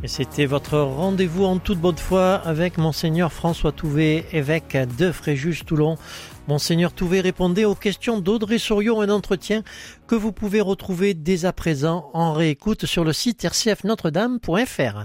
Et c'était votre rendez-vous en toute bonne foi avec Monseigneur François Touvet, évêque de Fréjus-Toulon. Monseigneur Touvet répondait aux questions d'Audrey Souriau, un entretien que vous pouvez retrouver dès à présent en réécoute sur le site rcfnotredame.fr.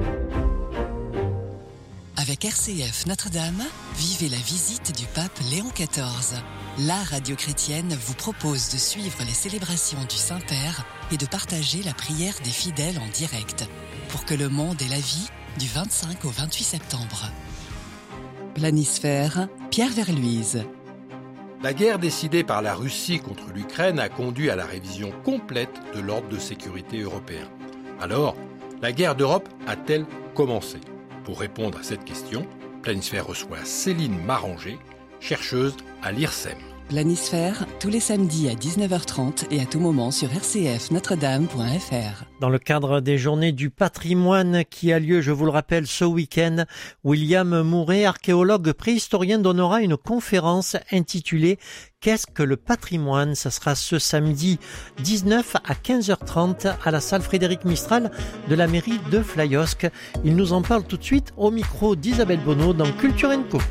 Avec RCF Notre-Dame, vivez la visite du pape Léon XIV. La radio chrétienne vous propose de suivre les célébrations du Saint-Père et de partager la prière des fidèles en direct pour que le monde ait la vie du 25 au 28 septembre. Planisphère, Pierre Verluise. La guerre décidée par la Russie contre l'Ukraine a conduit à la révision complète de l'ordre de sécurité européen. Alors, la guerre d'Europe a-t-elle commencé ? Pour répondre à cette question, Planisphère reçoit Céline Maranger, chercheuse à l'IRSEM. Planisphère, tous les samedis à 19h30 et à tout moment sur rcfnotredame.fr. Dans le cadre des Journées du patrimoine qui a lieu, je vous le rappelle, ce week-end, William Mouret, archéologue préhistorien, donnera une conférence intitulée « Qu'est-ce que le patrimoine ?» Ça sera ce samedi 19 à 15h30 à la salle Frédéric Mistral de la mairie de Flyosque. Il nous en parle tout de suite au micro d'Isabelle Bonneau dans Culture & Co.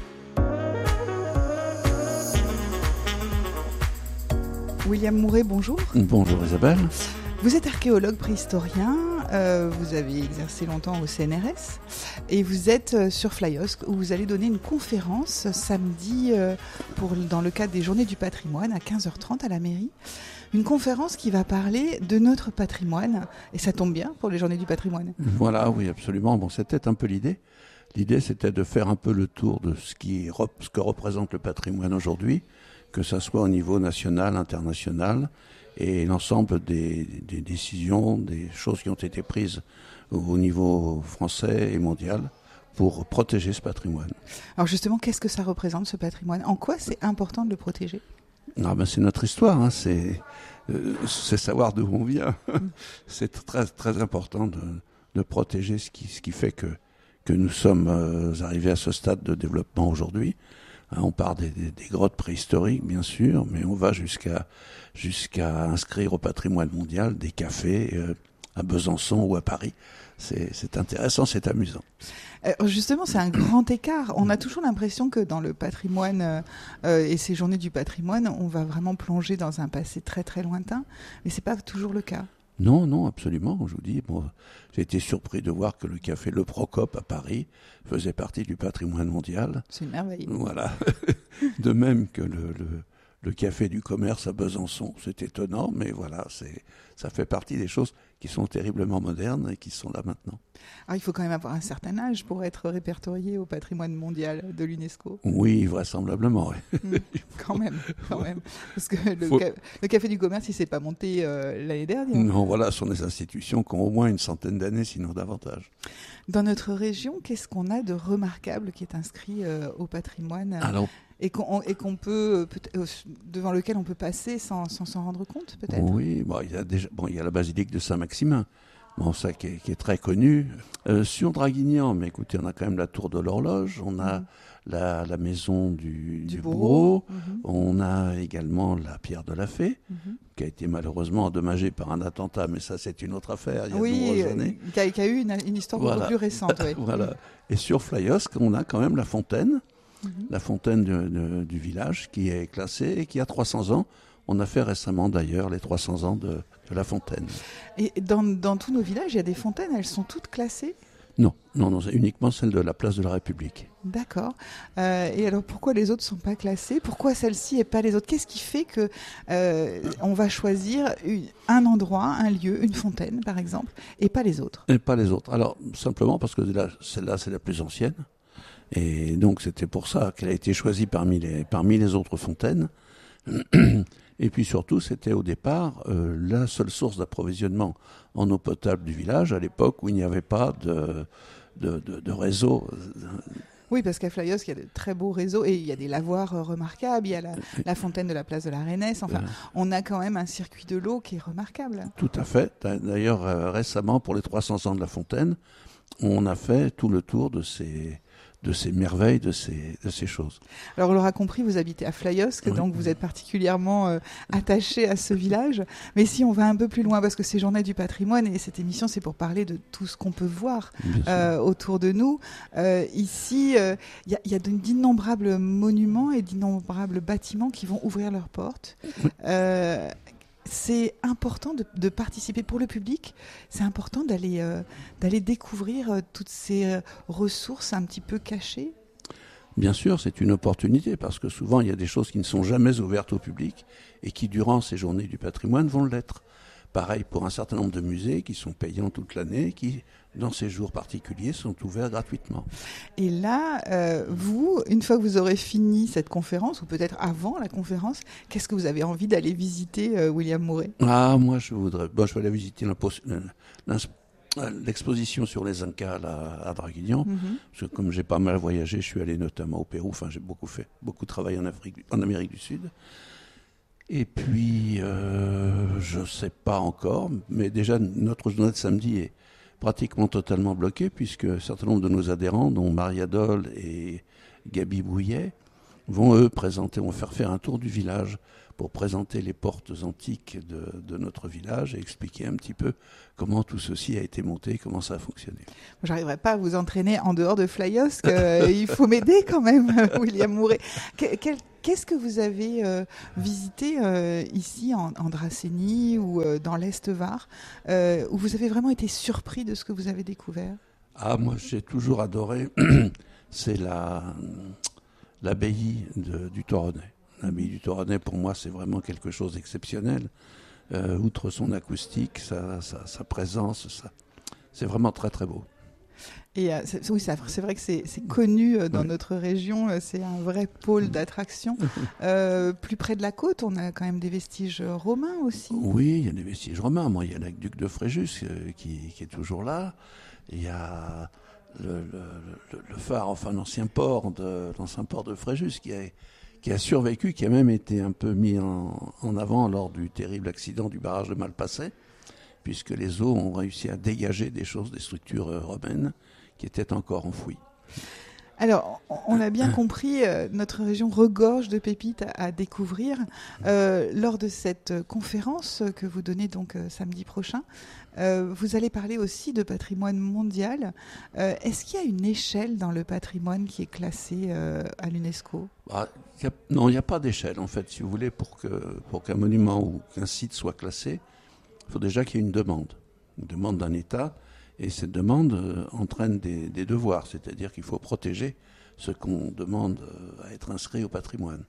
William Mouret, bonjour. Bonjour Isabelle. Vous êtes archéologue préhistorien, vous avez exercé longtemps au CNRS et vous êtes sur Flyosque où vous allez donner une conférence samedi dans le cadre des Journées du patrimoine à 15h30 à la mairie. Une conférence qui va parler de notre patrimoine et ça tombe bien pour les Journées du patrimoine. Voilà, oui absolument. Bon, c'était un peu l'idée. L'idée c'était de faire un peu le tour de ce que représente le patrimoine aujourd'hui, que ça soit au niveau national, international, et l'ensemble des décisions, des choses qui ont été prises au niveau français et mondial pour protéger ce patrimoine. Alors justement, qu'est-ce que ça représente ce patrimoine ? En quoi c'est important de le protéger ? C'est notre histoire, hein, c'est savoir d'où on vient. C'est très, très important de protéger ce qui fait que nous sommes arrivés à ce stade de développement aujourd'hui. On part des grottes préhistoriques, bien sûr, mais on va jusqu'à inscrire au patrimoine mondial des cafés à Besançon ou à Paris. C'est intéressant, c'est amusant. Justement, c'est un grand écart. On a toujours l'impression que dans le patrimoine et ces journées du patrimoine, on va vraiment plonger dans un passé très très lointain, mais c'est pas toujours le cas. Non, absolument. Je vous dis, j'ai été surpris de voir que le café Le Procope à Paris faisait partie du patrimoine mondial. C'est une merveille. Voilà. De même que le café du commerce à Besançon. C'est étonnant, mais voilà, ça fait partie des choses qui sont terriblement modernes et qui sont là maintenant. Alors, il faut quand même avoir un certain âge pour être répertorié au patrimoine mondial de l'UNESCO. Oui, vraisemblablement. Oui. Quand même. Parce que le café du commerce, il ne s'est pas monté l'année dernière. Non, voilà, ce sont des institutions qui ont au moins une centaine d'années, sinon davantage. Dans notre région, qu'est-ce qu'on a de remarquable qui est inscrit au patrimoine et qu'on peut, devant lequel on peut passer sans s'en rendre compte, peut-être ? Oui, il y a la basilique de Saint-Maximin. Ça qui est très connu. Sur Draguignan, mais écoutez, on a quand même la tour de l'horloge, on a la maison du bourreau, on a également la pierre de la Fée, qui a été malheureusement endommagée par un attentat, mais ça c'est une autre affaire, il y a de nombreuses années. Qui a eu une histoire beaucoup plus récente. Oui. Voilà. Et sur Flyosque, on a quand même la fontaine, la fontaine du village, qui est classée et qui a 300 ans. On a fait récemment d'ailleurs les 300 ans de la fontaine. Et dans tous nos villages, il y a des fontaines, elles sont toutes classées ? Non, c'est uniquement celle de la place de la République. D'accord. Et alors pourquoi les autres ne sont pas classées ? Pourquoi celle-ci et pas les autres ? Qu'est-ce qui fait que on va choisir un endroit, un lieu, une fontaine par exemple, et pas les autres ? Et pas les autres. Alors simplement parce que celle-là c'est la plus ancienne. Et donc c'était pour ça qu'elle a été choisie parmi les autres fontaines. Et puis surtout, c'était au départ la seule source d'approvisionnement en eau potable du village, à l'époque où il n'y avait pas de réseau. Oui, parce qu'à Flyosque, il y a de très beaux réseaux et il y a des lavoirs remarquables, il y a la fontaine de la place de la Reynesse. Enfin, on a quand même un circuit de l'eau qui est remarquable. Tout à fait. D'ailleurs, récemment, pour les 300 ans de la fontaine, on a fait tout le tour de ces de ces merveilles, de ces choses. Alors on l'aura compris, vous habitez à Flyosque, Oui. donc vous êtes particulièrement attaché à ce village. Mais si on va un peu plus loin, parce que c'est Journée du patrimoine et cette émission c'est pour parler de tout ce qu'on peut voir autour de nous. Ici, il y a d'innombrables monuments et d'innombrables bâtiments qui vont ouvrir leurs portes. C'est important de participer pour le public. C'est important d'aller découvrir toutes ces ressources un petit peu cachées. Bien sûr, c'est une opportunité parce que souvent il y a des choses qui ne sont jamais ouvertes au public et qui durant ces journées du patrimoine vont l'être. Pareil pour un certain nombre de musées qui sont payants toute l'année, qui dans ces jours particuliers sont ouverts gratuitement. Et là, vous, une fois que vous aurez fini cette conférence, ou peut-être avant la conférence, qu'est-ce que vous avez envie d'aller visiter, William Mouret ? Ah, moi je vais aller visiter l'exposition sur les Incas à Draguignan, parce que comme j'ai pas mal voyagé, je suis allé notamment au Pérou, enfin j'ai beaucoup travaillé en Amérique du Sud. Et puis, je ne sais pas encore, mais déjà notre journée de samedi est pratiquement totalement bloquée, puisque un certain nombre de nos adhérents, dont Maria Doll et Gabi Bouillet, vont faire un tour du village pour présenter les portes antiques de notre village et expliquer un petit peu comment tout ceci a été monté, comment ça a fonctionné. J'arriverai pas à vous entraîner en dehors de Flyosque, il faut m'aider quand même, William Mouret. Qu'est-ce que vous avez visité ici en Dracénie ou dans l'Est Var, où vous avez vraiment été surpris de ce que vous avez découvert ? Ah, moi j'ai toujours adoré, c'est l'abbaye du Toronnet. L'abbaye du Toronnet, pour moi, c'est vraiment quelque chose d'exceptionnel. Outre son acoustique, sa présence, c'est vraiment très très beau. Et oui, c'est vrai que c'est connu dans notre région, c'est un vrai pôle d'attraction. Plus près de la côte, on a quand même des vestiges romains aussi. Oui, il y a des vestiges romains. Moi, il y a l'aqueduc de Fréjus qui est toujours là. Il y a le phare, enfin l'ancien port de Fréjus qui a survécu, qui a même été un peu mis en avant lors du terrible accident du barrage de Malpasset, puisque les eaux ont réussi à dégager des structures romaines qui étaient encore enfouies. Alors, on a bien compris, notre région regorge de pépites à découvrir. Lors de cette conférence que vous donnez donc samedi prochain, vous allez parler aussi de patrimoine mondial. Est-ce qu'il y a une échelle dans le patrimoine qui est classée à l'UNESCO ? Non, il n'y a pas d'échelle. En fait, si vous voulez, pour qu'un monument ou qu'un site soit classé, il faut déjà qu'il y ait une demande d'un État. Et cette demande entraîne des devoirs, c'est-à-dire qu'il faut protéger ce qu'on demande à être inscrit au patrimoine.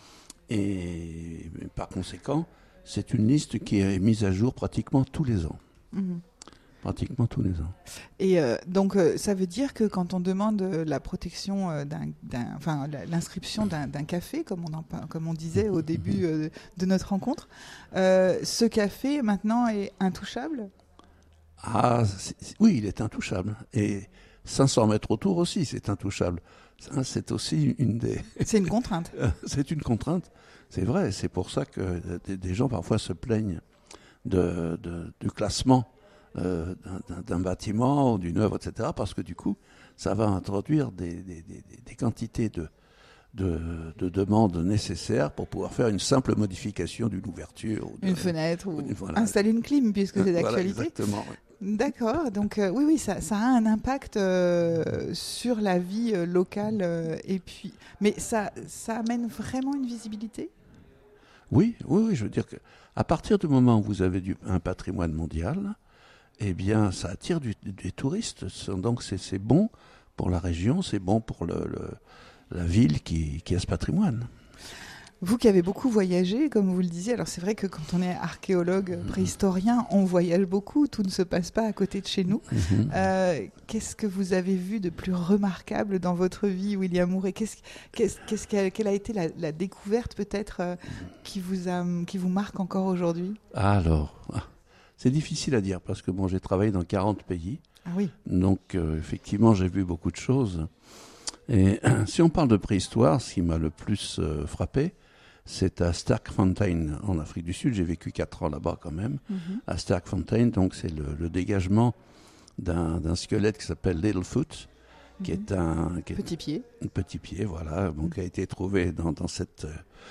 Et par conséquent, c'est une liste qui est mise à jour pratiquement tous les ans. Pratiquement tous les ans. Et donc, ça veut dire que quand on demande la protection l'inscription d'un café, comme on disait au début de notre rencontre, ce café maintenant est intouchable ? Ah, oui, il est intouchable. Et 500 mètres autour aussi, c'est intouchable. Ça, c'est aussi C'est une contrainte. C'est une contrainte, c'est vrai. C'est pour ça que des gens parfois se plaignent du classement d'un bâtiment ou d'une œuvre, etc. Parce que du coup, ça va introduire des quantités de demandes nécessaires pour pouvoir faire une simple modification d'une ouverture. Une fenêtre ou installer une clim, puisque c'est d'actualité. Voilà, exactement. Oui. D'accord, donc oui, ça a un impact sur la vie locale, mais ça amène vraiment une visibilité ? Oui, je veux dire qu'à partir du moment où vous avez un patrimoine mondial, eh bien, ça attire des touristes, donc c'est bon pour la région, c'est bon pour la ville qui a ce patrimoine. Vous qui avez beaucoup voyagé, comme vous le disiez, alors c'est vrai que quand on est archéologue préhistorien, on voyage beaucoup, tout ne se passe pas à côté de chez nous. Qu'est-ce que vous avez vu de plus remarquable dans votre vie, William Mouret ? Quelle a été la découverte peut-être qui vous marque encore aujourd'hui ? Alors, c'est difficile à dire parce que j'ai travaillé dans 40 pays. Ah oui. Donc effectivement, j'ai vu beaucoup de choses. Et si on parle de préhistoire, ce qui m'a le plus frappé, c'est à Sterkfontein, en Afrique du Sud. J'ai vécu 4 ans là-bas quand même. À Sterkfontein, donc c'est le dégagement d'un squelette qui s'appelle Littlefoot qui est un petit pied. Petit pied, voilà, donc qui a été trouvé dans cette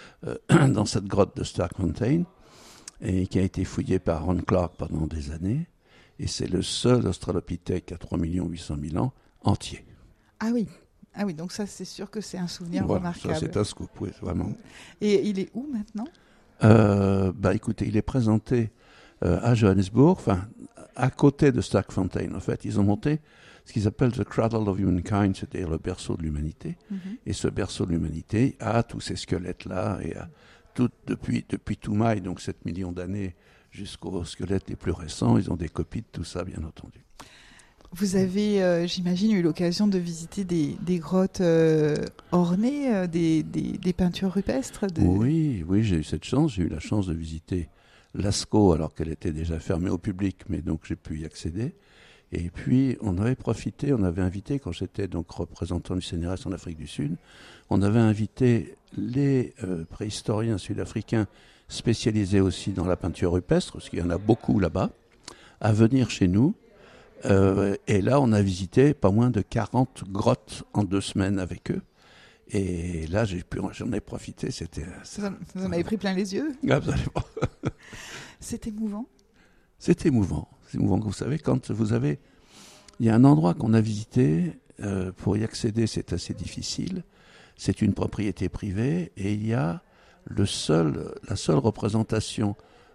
grotte de Starkfontein et qui a été fouillé par Ron Clark pendant des années. Et c'est le seul australopithèque à 3 800 000 ans entier. Ah oui, donc ça c'est sûr que c'est un souvenir Voilà, remarquable. ça c'est un scoop, oui, vraiment. Et il est où maintenant ? Écoutez, il est présenté à Johannesburg, enfin à côté de Starkfontein. En fait, ils ont monté ce qu'ils appellent the Cradle of Humankind, c'est-à-dire le berceau de l'humanité. Et ce berceau de l'humanité a tous ces squelettes-là et a tout depuis Toumaï, donc 7 millions d'années, jusqu'aux squelettes les plus récents. Ils ont des copies de tout ça, bien entendu. Vous avez, j'imagine, eu l'occasion de visiter des grottes ornées, des peintures rupestres Oui, j'ai eu cette chance. J'ai eu la chance de visiter Lascaux, alors qu'elle était déjà fermée au public, mais donc j'ai pu y accéder. Et puis, on avait invité, quand j'étais donc représentant du CNRS en Afrique du Sud, on avait invité les préhistoriens sud-africains spécialisés aussi dans la peinture rupestre, parce qu'il y en a beaucoup là-bas, à venir chez nous. Et là, on a visité pas moins de 40 grottes en 2 semaines avec eux. Et là, j'en ai profité. Vous en avez pris plein les yeux. Absolument. C'est émouvant. C'est émouvant. C'est émouvant. Vous savez, il y a un endroit qu'on a visité, pour y accéder, c'est assez difficile. C'est une propriété privée et il y a la seule représentation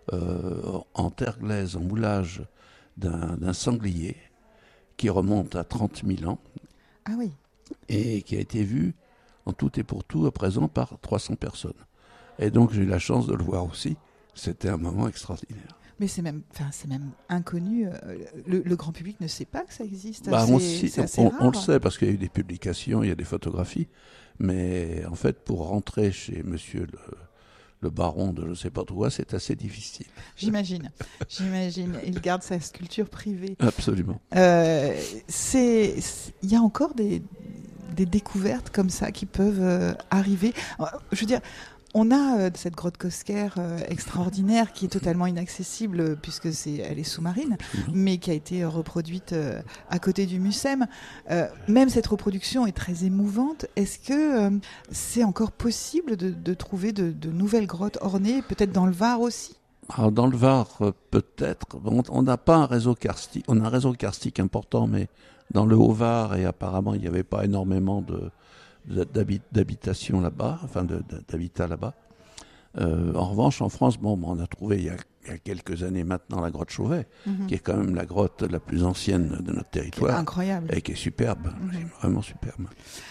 en terre glaise, en moulage, d'un sanglier qui remonte à 30 000 ans. Ah oui. Et qui a été vu en tout et pour tout à présent par 300 personnes. Et donc j'ai eu la chance de le voir aussi. C'était un moment extraordinaire. Mais c'est même inconnu. Le grand public ne sait pas que ça existe. C'est assez rare. On le sait parce qu'il y a eu des publications, il y a des photographies. Mais en fait, pour rentrer chez monsieur le baron de je ne sais pas quoi, c'est assez difficile. J'imagine. Il garde sa sculpture privée. Absolument. Il y a encore des découvertes comme ça qui peuvent arriver. Je veux dire, on a cette grotte Kosker extraordinaire qui est totalement inaccessible puisque elle est sous-marine, mais qui a été reproduite à côté du Mucem. Même cette reproduction est très émouvante. Est-ce que c'est encore possible de trouver de nouvelles grottes ornées, peut-être dans le Var aussi ? Alors dans le Var, peut-être. On n'a pas un réseau karstique. On a un réseau karstique important, mais dans le Haut-Var, et apparemment, il n'y avait pas énormément d'habitation là-bas, enfin d'habitat là-bas. En revanche, en France, on a trouvé il y a quelques années maintenant la grotte Chauvet, qui est quand même la grotte la plus ancienne de notre territoire. Incroyable. Et qui est superbe, vraiment superbe.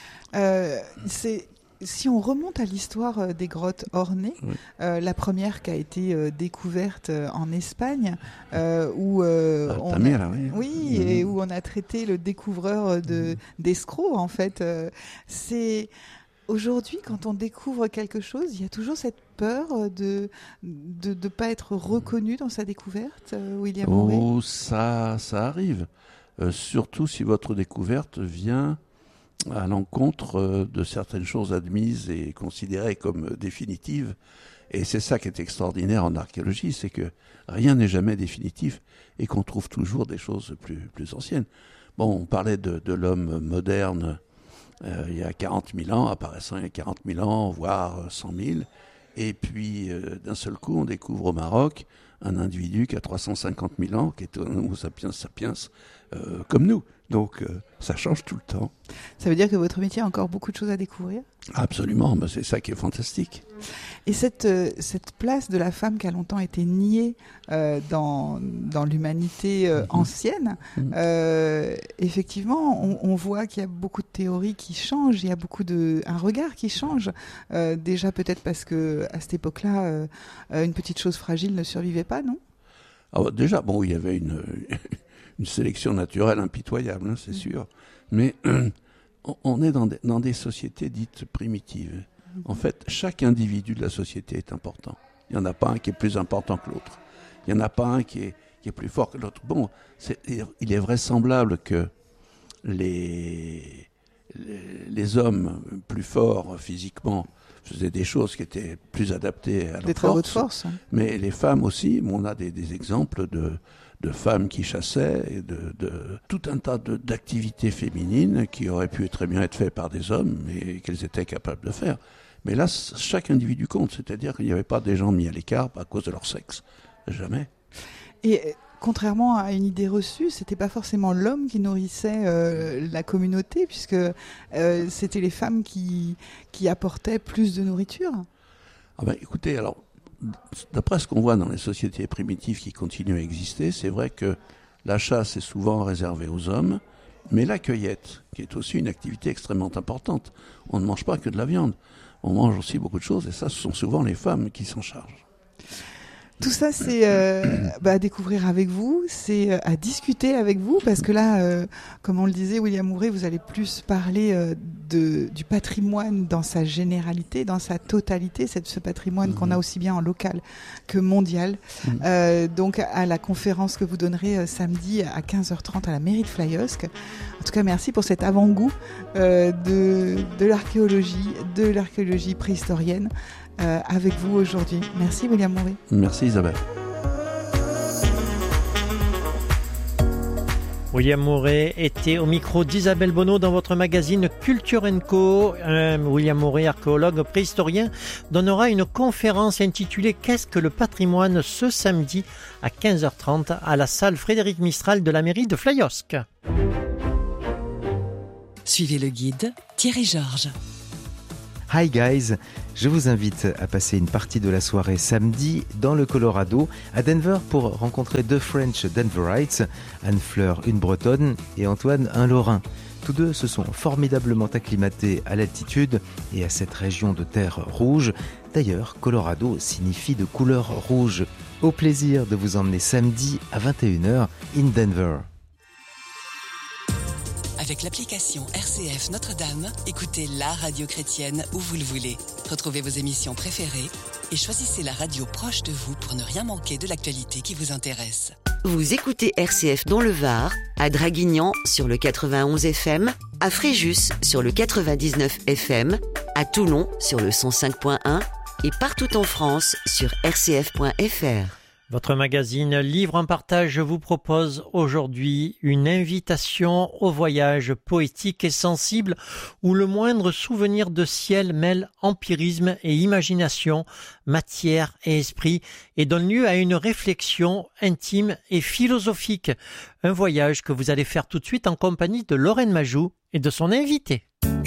Si on remonte à l'histoire des grottes ornées, la première qui a été découverte en Espagne, où et où on a traité le découvreur d'escrocs, en fait. C'est aujourd'hui, quand on découvre quelque chose, il y a toujours cette peur de pas être reconnu dans sa découverte, William Murray. Oh, ça arrive. Surtout si votre découverte vient à l'encontre de certaines choses admises et considérées comme définitives. Et c'est ça qui est extraordinaire en archéologie, c'est que rien n'est jamais définitif et qu'on trouve toujours des choses plus anciennes. On parlait de l'homme moderne il y a 40 000 ans, apparaissant il y a 40 000 ans, voire 100 000. Et puis, d'un seul coup, on découvre au Maroc un individu qui a 350 000 ans, qui est un Homo sapiens sapiens, comme nous. Donc, ça change tout le temps. Ça veut dire que votre métier a encore beaucoup de choses à découvrir ? Absolument, c'est ça qui est fantastique. Et cette place de la femme qui a longtemps été niée dans l'humanité ancienne, effectivement, on voit qu'il y a beaucoup de théories qui changent, il y a un regard qui change. Déjà peut-être parce que à cette époque-là, une petite chose fragile ne survivait pas, non ? Alors, déjà, il y avait une sélection naturelle impitoyable, c'est sûr. Mais on est dans des sociétés dites primitives. En fait, chaque individu de la société est important. Il n'y en a pas un qui est plus important que l'autre. Il n'y en a pas un qui est plus fort que l'autre. Il est vraisemblable que les hommes plus forts physiquement faisaient des choses qui étaient plus adaptées à leur force. Des travaux de force. Mais les femmes aussi, on a des exemples femmes qui chassaient, et de tout un tas d'activités féminines qui auraient pu très bien être faites par des hommes et qu'elles étaient capables de faire. Mais là, chaque individu compte, c'est-à-dire qu'il n'y avait pas des gens mis à l'écart à cause de leur sexe. Jamais. Et contrairement à une idée reçue, c'était pas forcément l'homme qui nourrissait la communauté, puisque c'était les femmes qui apportaient plus de nourriture. Ah ben, écoutez, alors, d'après ce qu'on voit dans les sociétés primitives qui continuent à exister, c'est vrai que la chasse est souvent réservée aux hommes, mais la cueillette, qui est aussi une activité extrêmement importante, on ne mange pas que de la viande, on mange aussi beaucoup de choses, et ça, ce sont souvent les femmes qui s'en chargent. Tout ça, c'est à découvrir avec vous, c'est à discuter avec vous, parce que là, comme on le disait, William Mouret, vous allez plus parler du patrimoine dans sa généralité, dans sa totalité, ce patrimoine qu'on a aussi bien en local que mondial. Donc, à la conférence que vous donnerez samedi à 15h30 à la mairie de Flyosque. En tout cas, merci pour cet avant-goût de l'archéologie préhistorienne. Avec vous aujourd'hui. Merci William Mouret. Merci Isabelle. William Mouret était au micro d'Isabelle Bonneau dans votre magazine Culture & Co. William Mouret, archéologue préhistorien, donnera une conférence intitulée « Qu'est-ce que le patrimoine ?» ce samedi à 15h30 à la salle Frédéric Mistral de la mairie de Flyosque. Suivez le guide Thierry Georges. Hi guys, je vous invite à passer une partie de la soirée samedi dans le Colorado, à Denver, pour rencontrer deux French Denverites, Anne-Fleur, une Bretonne, et Antoine, un Lorrain. Tous deux se sont formidablement acclimatés à l'altitude et à cette région de terre rouge. D'ailleurs, Colorado signifie de couleur rouge. Au plaisir de vous emmener samedi à 21h in Denver. Avec l'application RCF Notre-Dame, écoutez la radio chrétienne où vous le voulez. Retrouvez vos émissions préférées et choisissez la radio proche de vous pour ne rien manquer de l'actualité qui vous intéresse. Vous écoutez RCF dans le Var, à Draguignan sur le 91 FM, à Fréjus sur le 99 FM, à Toulon sur le 105.1 et partout en France sur rcf.fr. Votre magazine Livre en partage vous propose aujourd'hui une invitation au voyage poétique et sensible où le moindre souvenir de ciel mêle empirisme et imagination, matière et esprit et donne lieu à une réflexion intime et philosophique. Un voyage que vous allez faire tout de suite en compagnie de Lorraine Majou et de son invité.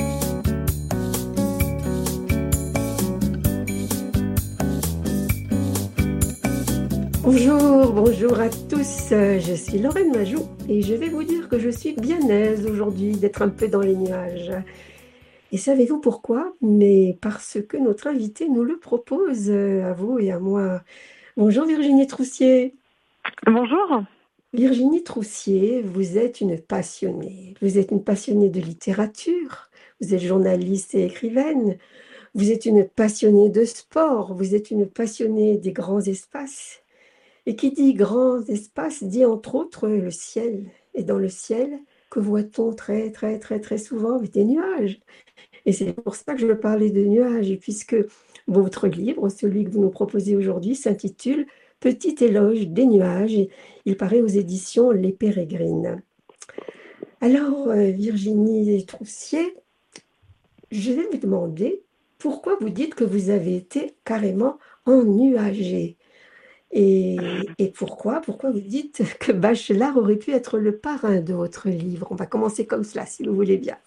Bonjour à tous, je suis Lorraine Majou et je vais vous dire que je suis bien aise aujourd'hui d'être un peu dans les nuages. Et savez-vous pourquoi? Mais parce que notre invité nous le propose, à vous et à moi. Bonjour Virginie Troussier. Bonjour. Virginie Troussier, vous êtes une passionnée. Vous êtes une passionnée de littérature, vous êtes journaliste et écrivaine, vous êtes une passionnée de sport, vous êtes une passionnée des grands espaces. Et qui dit grand espace dit entre autres le ciel. Et dans le ciel, que voit-on très souvent? Des nuages. Et c'est pour ça que je veux parler de nuages, et puisque votre livre, celui que vous nous proposez aujourd'hui, s'intitule « Petit éloge des nuages ». Il paraît aux éditions Les Pérégrines. Alors, Virginie Troussier, je vais vous demander pourquoi vous dites que vous avez été carrément ennuagée. Et pourquoi vous dites que Bachelard aurait pu être le parrain de votre livre? On va commencer comme cela, si vous voulez bien.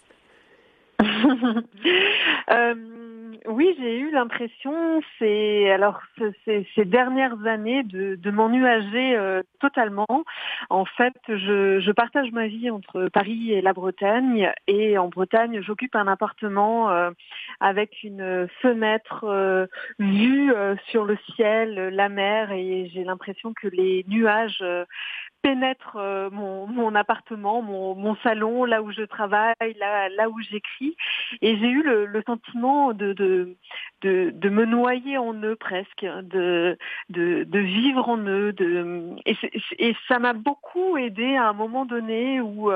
Oui, j'ai eu l'impression, ces dernières années de m'ennuager totalement. En fait, je partage ma vie entre Paris et la Bretagne. Et en Bretagne, j'occupe un appartement avec une fenêtre vue sur le ciel, la mer. Et j'ai l'impression que les nuages pénètre mon appartement, mon salon, là où je travaille, là où j'écris, et j'ai eu le sentiment de me noyer en eux presque, de vivre en eux, et ça m'a beaucoup aidé à un moment donné où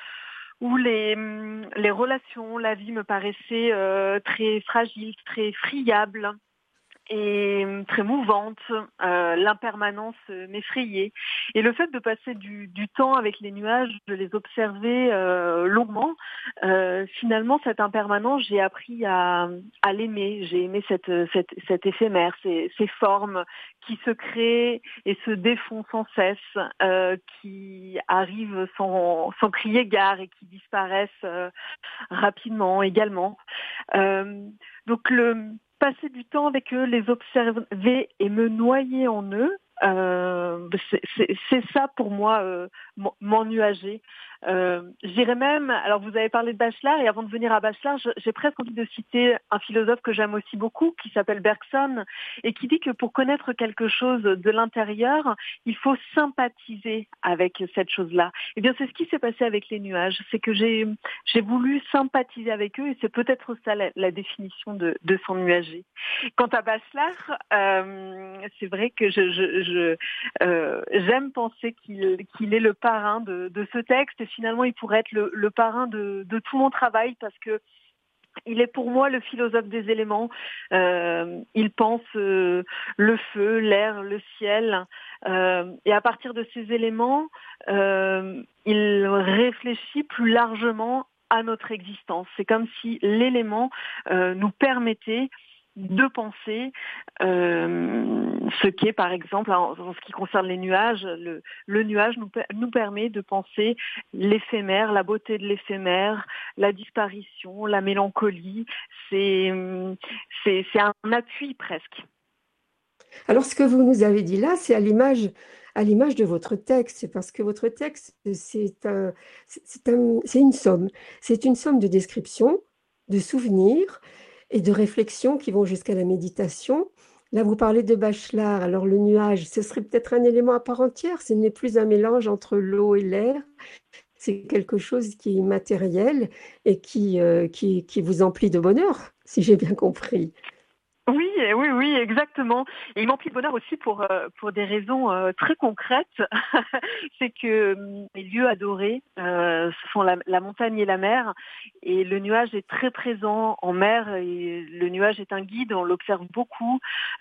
les relations, la vie me paraissait très fragile, très friable. et très mouvante. L'impermanence m'effrayait. Et le fait de passer du temps avec les nuages, de les observer longuement, finalement, cette impermanence, j'ai appris à l'aimer. J'ai aimé cet éphémère, ces formes qui se créent et se défont sans cesse, qui arrivent sans crier gare et qui disparaissent rapidement également. Donc passer du temps avec eux, les observer et me noyer en eux, c'est ça pour moi, m'ennuager. Je dirais même, alors vous avez parlé de Bachelard, et avant de venir à Bachelard, j'ai presque envie de citer un philosophe que j'aime aussi beaucoup, qui s'appelle Bergson, et qui dit que pour connaître quelque chose de l'intérieur, il faut sympathiser avec cette chose-là. Et bien c'est ce qui s'est passé avec les nuages, c'est que j'ai voulu sympathiser avec eux, et c'est peut-être ça la définition de s'ennuager. Quant à Bachelard, c'est vrai que j'aime penser qu'il est le parrain de ce texte, et finalement il pourrait être le parrain de tout mon travail, parce que il est pour moi le philosophe des éléments. Il pense le feu, l'air, le ciel, et à partir de ces éléments, il réfléchit plus largement à notre existence. C'est comme si l'élément nous permettait de penser ce qu'est, par exemple, en ce qui concerne les nuages, le nuage nous permet de penser l'éphémère, la beauté de l'éphémère, la disparition, la mélancolie. C'est un appui presque. Alors, ce que vous nous avez dit là, c'est à l'image de votre texte, parce que votre texte, c'est une somme. C'est une somme de descriptions, de souvenirs et de réflexions qui vont jusqu'à la méditation. Là, vous parlez de Bachelard. Alors, le nuage, ce serait peut-être un élément à part entière. Ce n'est plus un mélange entre l'eau et l'air. C'est quelque chose qui est immatériel et qui vous emplit de bonheur, si j'ai bien compris. Oui, exactement. Et il m'emplit de bonheur aussi pour des raisons très concrètes. C'est que mes lieux adorés, ce sont la montagne et la mer. Et le nuage est très présent en mer. Et le nuage est un guide, on l'observe beaucoup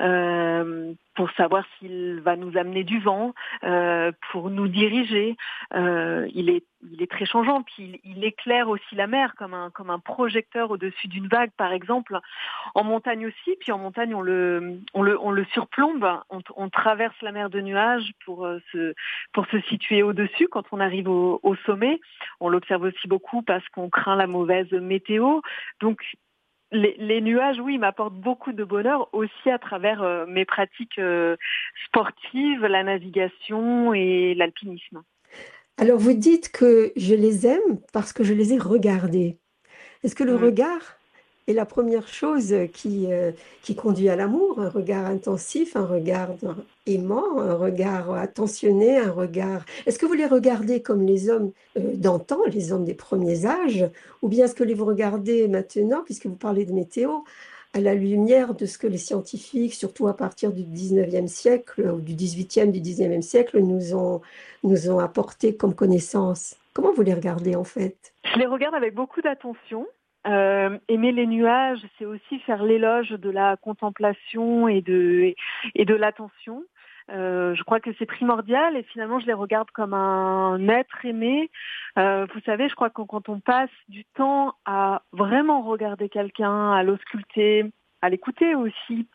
pour savoir s'il va nous amener du vent, pour nous diriger. Il est très changeant, puis il éclaire aussi la mer comme un projecteur au-dessus d'une vague, par exemple. En montagne aussi, puis en montagne on le surplombe, on traverse la mer de nuages pour se situer au-dessus quand on arrive au sommet. On l'observe aussi beaucoup parce qu'on craint la mauvaise météo. Donc les nuages, oui, m'apportent beaucoup de bonheur aussi à travers mes pratiques sportives, la navigation et l'alpinisme. Alors, vous dites que je les aime parce que je les ai regardés. Est-ce que le regard est la première chose qui conduit à l'amour? Un regard intensif, un regard aimant, un regard attentionné, un regard... Est-ce que vous les regardez comme les hommes d'antan, les hommes des premiers âges, ou bien est-ce que vous regardez maintenant, puisque vous parlez de météo, à la lumière de ce que les scientifiques, surtout à partir du 19e siècle, ou du 18e, du 19e siècle, nous ont apporté comme connaissance? Comment vous les regardez en fait? Je les regarde avec beaucoup d'attention. Aimer les nuages, c'est aussi faire l'éloge de la contemplation et de l'attention. Je crois que c'est primordial, et finalement je les regarde comme un être aimé. Vous savez, je crois que quand on passe du temps à vraiment regarder quelqu'un, à l'ausculter, à l'écouter aussi,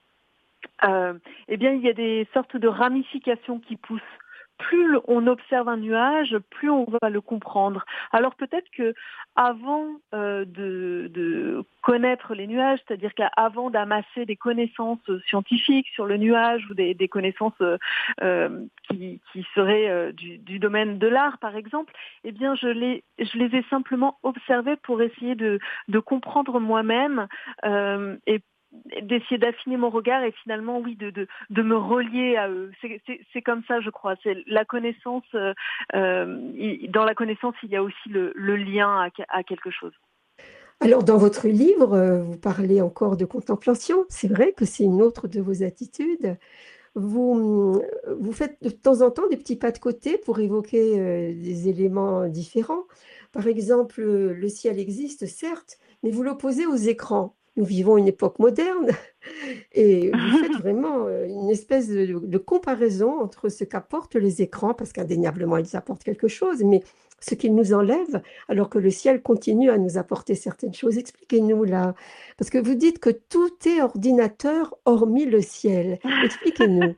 eh bien il y a des sortes de ramifications qui poussent. Plus on observe un nuage, plus on va le comprendre. Alors peut-être que avant de connaître les nuages, c'est-à-dire qu'avant d'amasser des connaissances scientifiques sur le nuage ou des connaissances qui seraient du domaine de l'art, par exemple, eh bien je les ai simplement observés pour essayer de comprendre moi-même et d'essayer d'affiner mon regard et finalement, oui, de me relier à eux. C'est comme ça, je crois. C'est la connaissance. Dans la connaissance, il y a aussi le lien à quelque chose. Alors, dans votre livre, vous parlez encore de contemplation. C'est vrai que c'est une autre de vos attitudes. Vous faites de temps en temps des petits pas de côté pour évoquer des éléments différents. Par exemple, le ciel existe, certes, mais vous l'opposez aux écrans. nous vivons une époque moderne. Et vous faites vraiment une espèce de comparaison entre ce qu'apportent les écrans, parce qu'indéniablement ils apportent quelque chose, mais ce qu'ils nous enlèvent, alors que le ciel continue à nous apporter certaines choses. Expliquez-nous là, parce que vous dites que tout est ordinateur hormis le ciel. Expliquez-nous.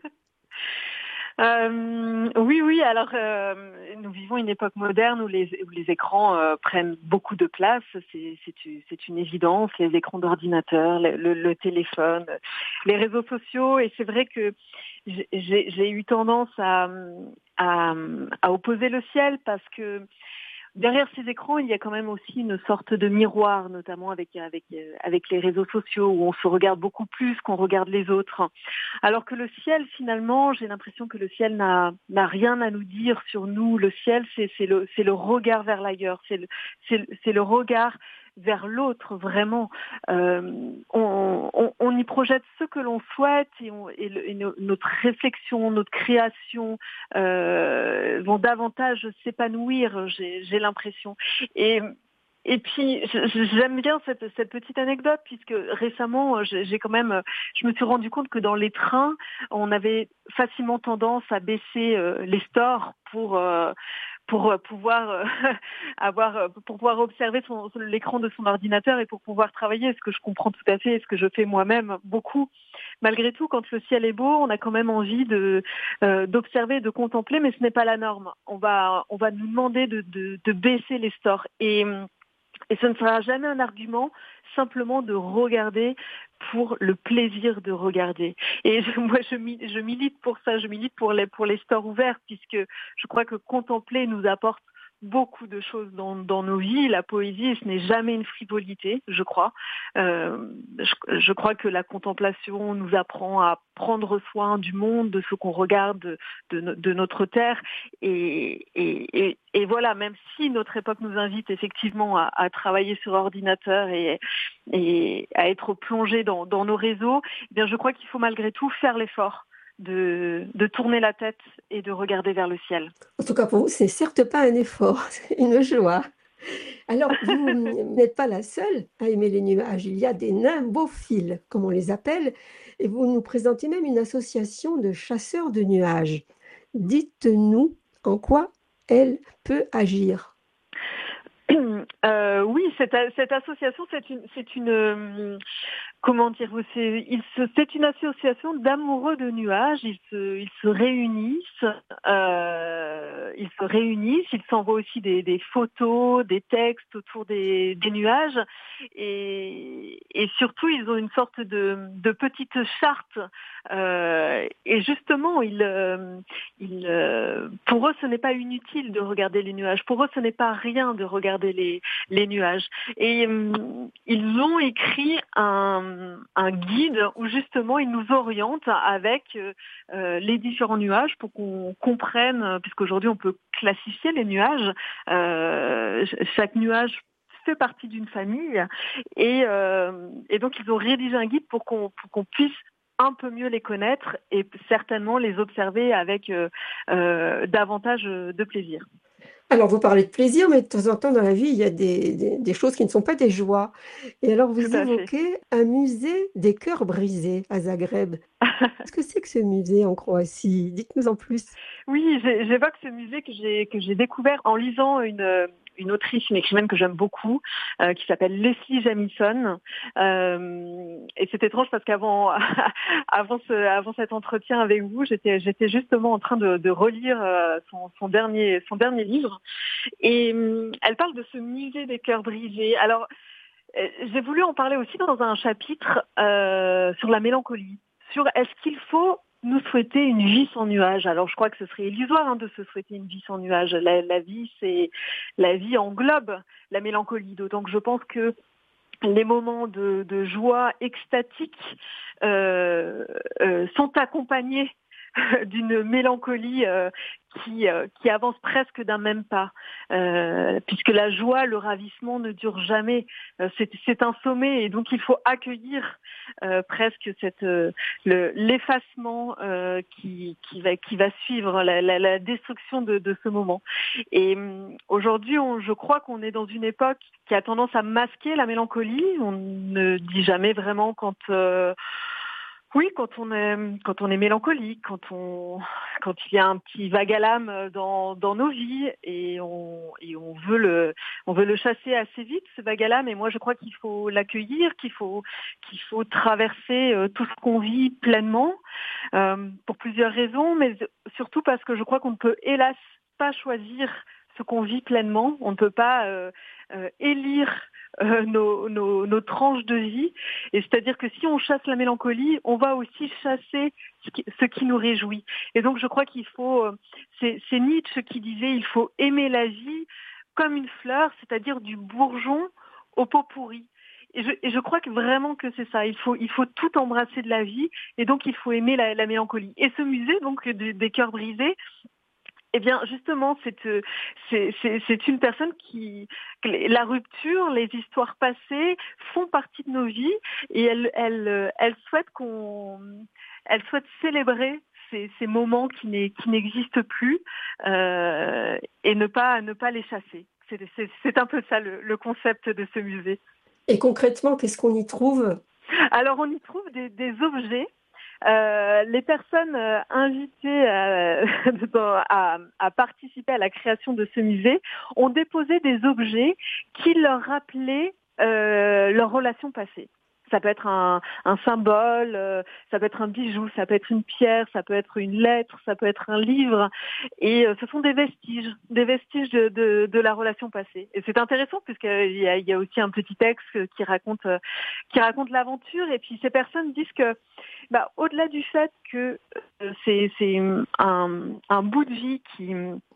Oui. Alors, nous vivons une époque moderne où les écrans prennent beaucoup de place. C'est une évidence. Les écrans d'ordinateur, le téléphone, les réseaux sociaux. Et c'est vrai que j'ai eu tendance à opposer le ciel parce que derrière ces écrans, il y a quand même aussi une sorte de miroir, notamment avec les réseaux sociaux, où on se regarde beaucoup plus qu'on regarde les autres. Alors que le ciel, finalement, j'ai l'impression que le ciel n'a rien à nous dire sur nous. Le ciel, c'est le regard vers l'ailleurs, c'est le regard vers l'autre, vraiment. On y projette ce que l'on souhaite et notre réflexion, notre création vont davantage s'épanouir, j'ai l'impression. Et puis, j'aime bien cette petite anecdote, puisque récemment, je me suis rendu compte que dans les trains, on avait facilement tendance à baisser les stores pour pouvoir observer l'écran de son ordinateur et pour pouvoir travailler, ce que je comprends tout à fait et ce que je fais moi-même beaucoup. Malgré tout, quand le ciel est beau, on a quand même envie d'observer, de contempler, mais ce n'est pas la norme. On va nous demander de baisser les stores et ce ne sera jamais un argument simplement de regarder pour le plaisir de regarder. Et moi, je milite pour ça, je milite pour les stores ouverts, puisque je crois que contempler nous apporte beaucoup de choses dans nos vies. La poésie, ce n'est jamais une frivolité, je crois. Je crois que la contemplation nous apprend à prendre soin du monde, de ce qu'on regarde, de notre terre. Et voilà, même si notre époque nous invite effectivement à travailler sur ordinateur et à être plongé dans nos réseaux, eh bien, je crois qu'il faut malgré tout faire l'effort de tourner la tête et de regarder vers le ciel. En tout cas, pour vous, c'est certes pas un effort, c'est une joie. Alors, vous n'êtes pas la seule à aimer les nuages. Il y a des nympophiles, comme on les appelle, et vous nous présentez même une association de chasseurs de nuages. Dites-nous en quoi elle peut agir. Oui, cette association, c'est une comment dire, c'est une association d'amoureux de nuages. Ils se réunissent, ils s'envoient aussi des photos, des textes autour des nuages, et surtout ils ont une sorte de petite charte. Et justement, pour eux, ce n'est pas inutile de regarder les nuages. Pour eux, ce n'est pas rien de regarder les nuages. Et ils ont écrit un guide où justement ils nous orientent avec les différents nuages pour qu'on comprenne, puisqu'aujourd'hui on peut classifier les nuages. Chaque nuage fait partie d'une famille et donc ils ont rédigé un guide pour qu'on puisse un peu mieux les connaître et certainement les observer avec davantage de plaisir. Alors, vous parlez de plaisir, mais de temps en temps dans la vie, il y a des choses qui ne sont pas des joies. Et alors, vous évoquez un musée des cœurs brisés à Zagreb. Qu'est-ce que c'est que ce musée en Croatie? Dites-nous en plus. Oui, j'évoque ce musée que j'ai découvert en lisant une autrice, une écrivaine que j'aime beaucoup, qui s'appelle Leslie Jamison. Et c'est étrange parce qu'avant cet entretien avec vous, j'étais justement en train de relire son dernier livre. Et elle parle de ce musée des cœurs brisés. Alors, j'ai voulu en parler aussi dans un chapitre sur la mélancolie, sur est-ce qu'il faut nous souhaiter une vie sans nuages. Alors je crois que ce serait illusoire de se souhaiter une vie sans nuages. La vie englobe la mélancolie, d'autant que je pense que les moments de joie extatique sont accompagnés d'une mélancolie qui avance presque d'un même pas, puisque la joie, le ravissement ne dure jamais. C'est un sommet, et donc il faut accueillir presque l'effacement qui va suivre la destruction de ce moment. Et aujourd'hui, je crois qu'on est dans une époque qui a tendance à masquer la mélancolie. On ne dit jamais vraiment quand on est mélancolique, quand il y a un petit vague à l'âme dans nos vies, et on veut le chasser assez vite, ce vague à l'âme. Et moi, je crois qu'il faut l'accueillir, qu'il faut traverser tout ce qu'on vit pleinement, pour plusieurs raisons, mais surtout parce que je crois qu'on ne peut hélas pas choisir ce qu'on vit pleinement. On ne peut pas élire nos tranches de vie, et c'est-à-dire que si on chasse la mélancolie, on va aussi chasser ce qui nous réjouit. Et donc je crois qu'il faut, c'est Nietzsche qui disait, il faut aimer la vie comme une fleur, c'est-à-dire du bourgeon au pot pourri. Et je crois que vraiment que c'est ça. Il faut tout embrasser de la vie, et donc il faut aimer la mélancolie. Et ce musée donc des cœurs brisés, eh bien, justement, c'est une personne la rupture, les histoires passées font partie de nos vies, et elle souhaite célébrer ces moments qui n'existent plus, et ne pas les chasser. C'est un peu ça le concept de ce musée. Et concrètement, qu'est-ce qu'on y trouve ? Alors, on y trouve des objets. Les personnes invitées à participer à la création de ce musée ont déposé des objets qui leur rappelaient leur relation passée. Ça peut être un symbole, ça peut être un bijou, ça peut être une pierre, ça peut être une lettre, ça peut être un livre. Et ce sont des vestiges de la relation passée. Et c'est intéressant puisqu'il y a aussi un petit texte qui raconte l'aventure. Et puis ces personnes disent que, au-delà du fait que c'est un bout de vie